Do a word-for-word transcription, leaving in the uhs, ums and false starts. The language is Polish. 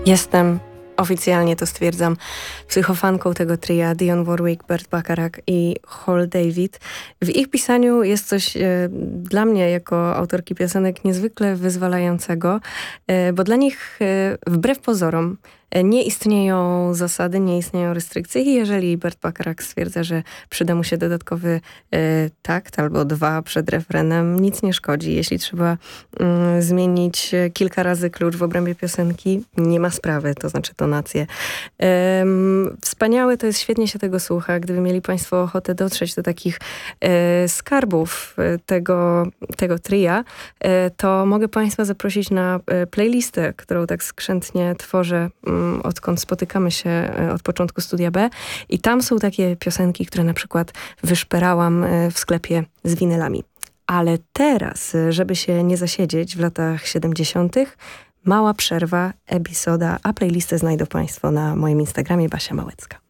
Jestem, oficjalnie to stwierdzam, psychofanką tego tria Dionne Warwick, Burt Bacharach i Hal David. W ich pisaniu jest coś e, dla mnie, jako autorki piosenek, niezwykle wyzwalającego, e, bo dla nich, e, wbrew pozorom, nie istnieją zasady, nie istnieją restrykcje i jeżeli Burt Bacharach stwierdza, że przyda mu się dodatkowy e, takt albo dwa przed refrenem, nic nie szkodzi. Jeśli trzeba mm, zmienić kilka razy klucz w obrębie piosenki, nie ma sprawy, to znaczy tonację. Ehm, wspaniałe to jest, świetnie się tego słucha. Gdyby mieli Państwo ochotę dotrzeć do takich e, skarbów tego, tego tria, e, to mogę Państwa zaprosić na e, playlistę, którą tak skrzętnie tworzę, odkąd spotykamy się od początku Studia B. I tam są takie piosenki, które na przykład wyszperałam w sklepie z winylami. Ale teraz, żeby się nie zasiedzieć w latach siedemdziesiątych, mała przerwa, epizoda, a playlistę znajdą Państwo na moim Instagramie Basia Małecka.